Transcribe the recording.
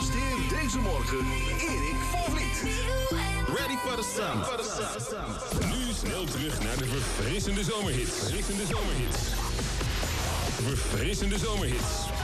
gastheer deze morgen Erik van Vliet. Ready for the sun. Nu snel terug naar de verfrissende zomerhits. Verfrissende zomerhits.